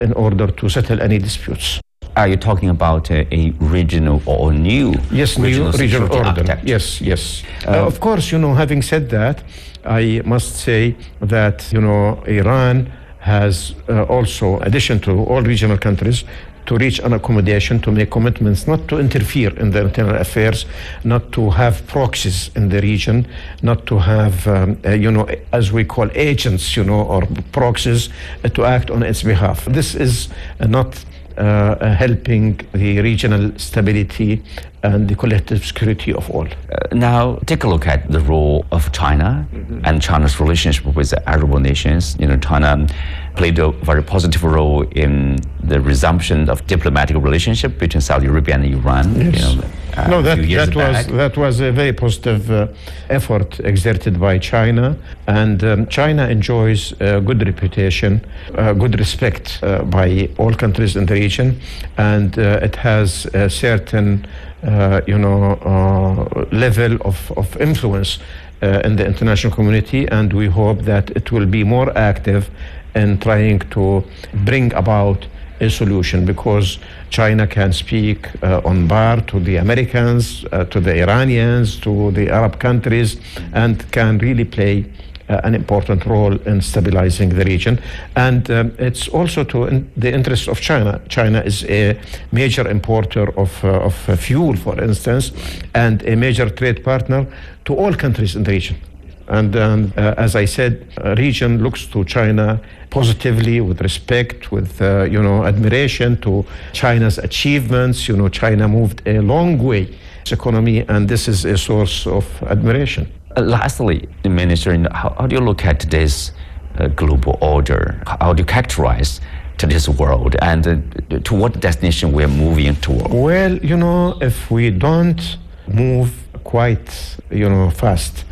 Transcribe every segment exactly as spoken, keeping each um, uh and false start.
in order to settle any disputes. Are you talking about a, a regional or new yes, regional new regional order? Architecture? Yes, yes. Um, uh, of course, you know, having said that, I must say that, you know, Iran has uh, also, in addition to all regional countries, to reach an accommodation, to make commitments not to interfere in the internal affairs, not to have proxies in the region, not to have, um, uh, you know, as we call agents, you know, or proxies uh, to act on its behalf. This is uh, not uh, helping the regional stability and the collective security of all. Uh, now, take a look at the role of China mm-hmm. and China's relationship with the Arab nations. You know, China played a very positive role in the resumption of diplomatic relationship between Saudi Arabia and Iran. Yes. You know, uh, no, that, a few years that was back. that was a very positive uh, effort exerted by China, and um, China enjoys a good reputation, uh, good respect uh, by all countries in the region, and uh, it has a certain Uh, you know, uh, level of, of influence uh, in the international community, and we hope that it will be more active in trying to bring about a solution, because China can speak uh, on bar to the Americans, uh, to the Iranians, to the Arab countries, and can really play Uh, an important role in stabilizing the region. And um, it's also to in the interest of China. China is a major importer of, uh, of uh, fuel, for instance, and a major trade partner to all countries in the region. And um, uh, as I said, a region looks to China positively, with respect, with, uh, you know, admiration to China's achievements. You know, China moved a long way in its economy, and this is a source of admiration. Uh, lastly, Minister, how, how do you look at this uh, global order? How do you characterize to this world, and uh, to what destination we're moving toward? Well, you know, if we don't move quite, you know, fast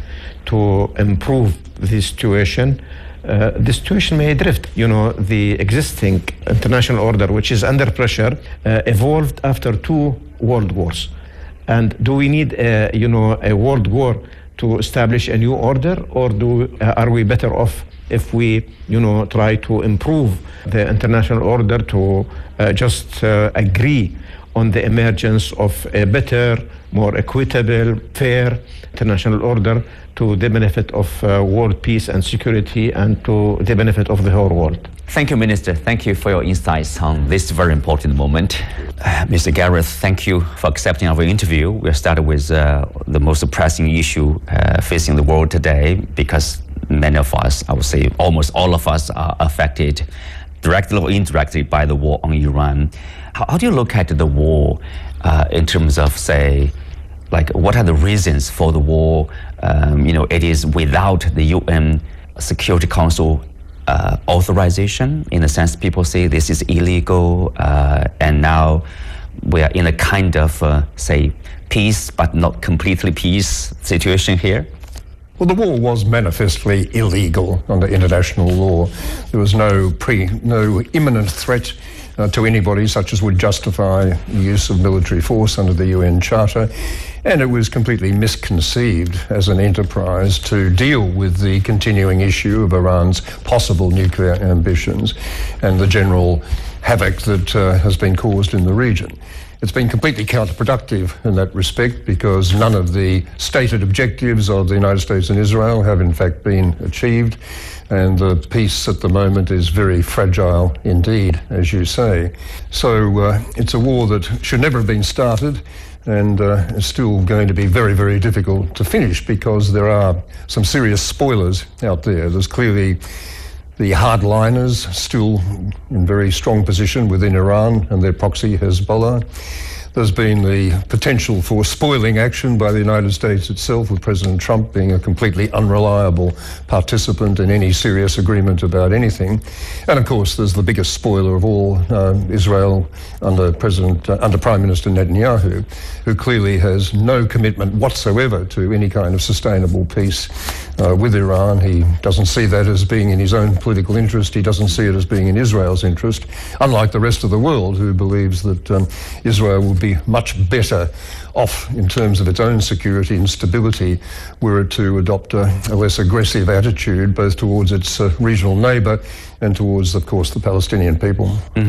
to improve the situation, uh, the situation may drift. You know, the existing international order, which is under pressure, uh, evolved after two world wars. And do we need, a, you know, a world war to establish a new order, or do uh, are we better off if we, you know, try to improve the international order to uh, just uh, agree on the emergence of a better, more equitable, fair international order to the benefit of uh, world peace and security, and to the benefit of the whole world? Thank you, Minister. Thank you for your insights on this very important moment. Uh, Mister Gareth, thank you for accepting our interview. We'll start with uh, the most pressing issue uh, facing the world today, because many of us, I would say almost all of us, are affected directly or indirectly by the war on Iran. How, how do you look at the war uh, in terms of, say, like, what are the reasons for the war? Um, you know, it is without the U N Security Council uh, authorization, in a sense people say this is illegal, uh, and now we are in a kind of, uh, say, peace, but not completely peace situation here? Well, the war was manifestly illegal under international law. There was no pre, no imminent threat uh, to anybody such as would justify the use of military force under the U N Charter, and it was completely misconceived as an enterprise to deal with the continuing issue of Iran's possible nuclear ambitions and the general havoc that uh, has been caused in the region. It's been completely counterproductive in that respect, because none of the stated objectives of the United States and Israel have in fact been achieved, and the peace at the moment is very fragile indeed, as you say. So uh, it's a war that should never have been started, and uh, it's still going to be very, very difficult to finish, because there are some serious spoilers out there. There's clearly the hardliners still in very strong position within Iran and their proxy Hezbollah. There's been the potential for spoiling action by the United States itself, with President Trump being a completely unreliable participant in any serious agreement about anything. And of course, there's the biggest spoiler of all, uh, Israel under President, uh, under Prime Minister Netanyahu, who clearly has no commitment whatsoever to any kind of sustainable peace uh, with Iran. He doesn't see that as being in his own political interest. He doesn't see it as being in Israel's interest, unlike the rest of the world, who believes that um, Israel will be much better off in terms of its own security and stability were it to adopt a, a less aggressive attitude both towards its uh, regional neighbour and towards, of course, the Palestinian people. Mm-hmm.